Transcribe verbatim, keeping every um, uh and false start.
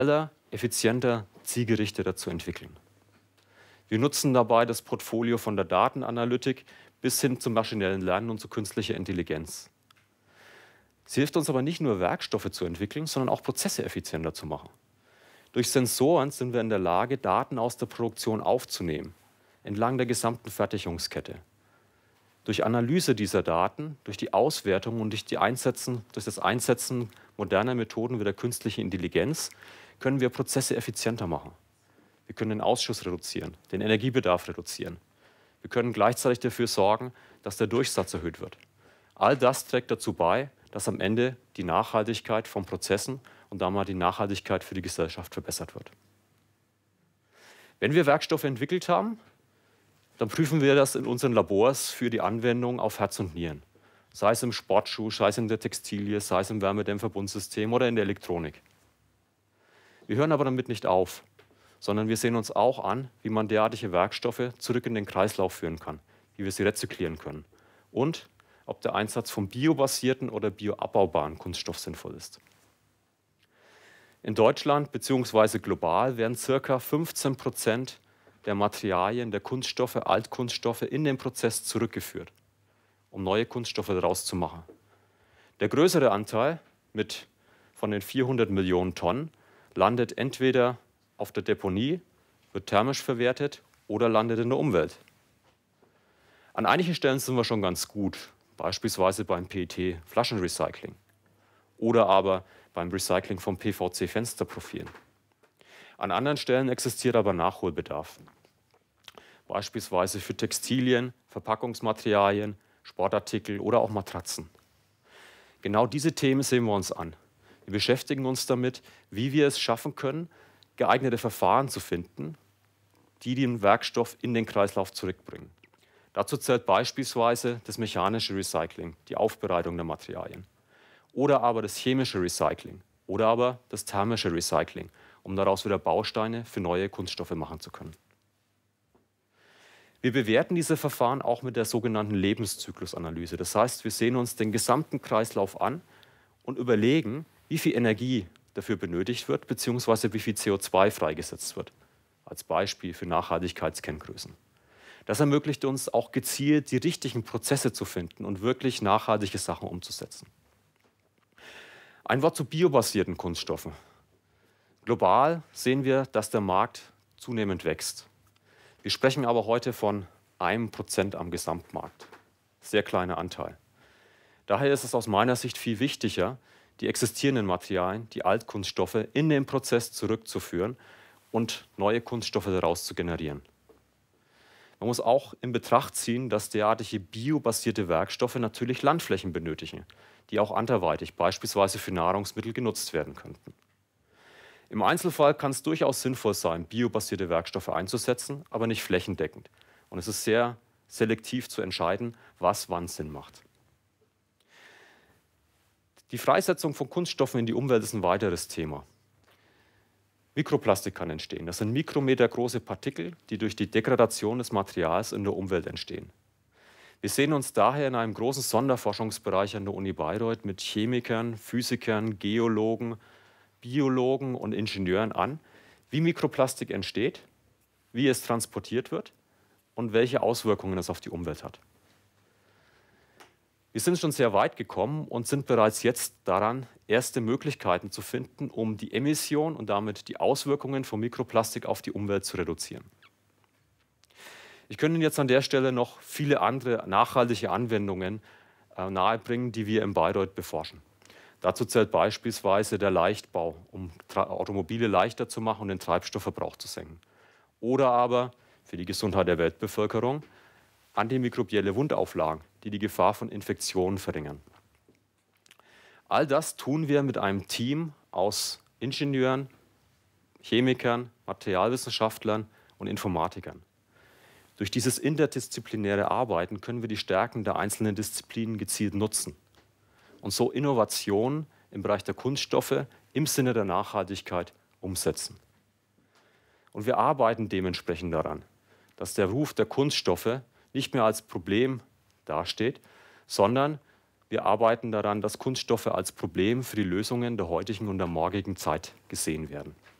effizienter, zielgerichteter zu entwickeln. Wir nutzen dabei das Portfolio von der Datenanalytik bis hin zum maschinellen Lernen und zu künstlicher Intelligenz. Sie hilft uns aber nicht nur, Werkstoffe zu entwickeln, sondern auch Prozesse effizienter zu machen. Durch Sensoren sind wir in der Lage, Daten aus der Produktion aufzunehmen, entlang der gesamten Fertigungskette. Durch Analyse dieser Daten, durch die Auswertung und durch, die Einsetzen, durch das Einsetzen moderner Methoden wie der künstlichen Intelligenz können wir Prozesse effizienter machen. Wir können den Ausschuss reduzieren, den Energiebedarf reduzieren. Wir können gleichzeitig dafür sorgen, dass der Durchsatz erhöht wird. All das trägt dazu bei, dass am Ende die Nachhaltigkeit von Prozessen und damit die Nachhaltigkeit für die Gesellschaft verbessert wird. Wenn wir Werkstoffe entwickelt haben, dann prüfen wir das in unseren Labors für die Anwendung auf Herz und Nieren. Sei es im Sportschuh, sei es in der Textilie, sei es im Wärmedämmverbundsystem oder in der Elektronik. Wir hören aber damit nicht auf, sondern wir sehen uns auch an, wie man derartige Werkstoffe zurück in den Kreislauf führen kann, wie wir sie rezyklieren können und ob der Einsatz von biobasierten oder bioabbaubaren Kunststoff sinnvoll ist. In Deutschland bzw. global werden ca. fünfzehn Prozent der Materialien, der Kunststoffe, Altkunststoffe in den Prozess zurückgeführt, um neue Kunststoffe daraus zu machen. Der größere Anteil mit von den vierhundert Millionen Tonnen landet entweder auf der Deponie, wird thermisch verwertet oder landet in der Umwelt. An einigen Stellen sind wir schon ganz gut, beispielsweise beim P E T-Flaschenrecycling oder aber beim Recycling von P V C-Fensterprofilen. An anderen Stellen existiert aber Nachholbedarf, beispielsweise für Textilien, Verpackungsmaterialien, Sportartikel oder auch Matratzen. Genau diese Themen sehen wir uns an. Wir beschäftigen uns damit, wie wir es schaffen können, geeignete Verfahren zu finden, die den Werkstoff in den Kreislauf zurückbringen. Dazu zählt beispielsweise das mechanische Recycling, die Aufbereitung der Materialien, oder aber das chemische Recycling oder aber das thermische Recycling, um daraus wieder Bausteine für neue Kunststoffe machen zu können. Wir bewerten diese Verfahren auch mit der sogenannten Lebenszyklusanalyse. Das heißt, wir sehen uns den gesamten Kreislauf an und überlegen, wie viel Energie dafür benötigt wird, beziehungsweise wie viel C O zwei freigesetzt wird, als Beispiel für Nachhaltigkeitskenngrößen. Das ermöglicht uns auch gezielt, die richtigen Prozesse zu finden und wirklich nachhaltige Sachen umzusetzen. Ein Wort zu biobasierten Kunststoffen. Global sehen wir, dass der Markt zunehmend wächst. Wir sprechen aber heute von einem Prozent am Gesamtmarkt. Sehr kleiner Anteil. Daher ist es aus meiner Sicht viel wichtiger, die existierenden Materialien, die Altkunststoffe, in den Prozess zurückzuführen und neue Kunststoffe daraus zu generieren. Man muss auch in Betracht ziehen, dass derartige biobasierte Werkstoffe natürlich Landflächen benötigen, die auch anderweitig, beispielsweise für Nahrungsmittel, genutzt werden könnten. Im Einzelfall kann es durchaus sinnvoll sein, biobasierte Werkstoffe einzusetzen, aber nicht flächendeckend. Und es ist sehr selektiv zu entscheiden, was wann Sinn macht. Die Freisetzung von Kunststoffen in die Umwelt ist ein weiteres Thema. Mikroplastik kann entstehen. Das sind mikrometergroße Partikel, die durch die Degradation des Materials in der Umwelt entstehen. Wir sehen uns daher in einem großen Sonderforschungsbereich an der Uni Bayreuth mit Chemikern, Physikern, Geologen, Biologen und Ingenieuren an, wie Mikroplastik entsteht, wie es transportiert wird und welche Auswirkungen es auf die Umwelt hat. Wir sind schon sehr weit gekommen und sind bereits jetzt daran, erste Möglichkeiten zu finden, um die Emission und damit die Auswirkungen von Mikroplastik auf die Umwelt zu reduzieren. Ich könnte Ihnen jetzt an der Stelle noch viele andere nachhaltige Anwendungen äh, nahebringen, die wir in Bayreuth beforschen. Dazu zählt beispielsweise der Leichtbau, um Automobile leichter zu machen und den Treibstoffverbrauch zu senken. Oder aber für die Gesundheit der Weltbevölkerung antimikrobielle Wundauflagen, die die Gefahr von Infektionen verringern. All das tun wir mit einem Team aus Ingenieuren, Chemikern, Materialwissenschaftlern und Informatikern. Durch dieses interdisziplinäre Arbeiten können wir die Stärken der einzelnen Disziplinen gezielt nutzen und so Innovationen im Bereich der Kunststoffe im Sinne der Nachhaltigkeit umsetzen. Und wir arbeiten dementsprechend daran, dass der Ruf der Kunststoffe nicht mehr als Problem dasteht, sondern wir arbeiten daran, dass Kunststoffe als Problem für die Lösungen der heutigen und der morgigen Zeit gesehen werden.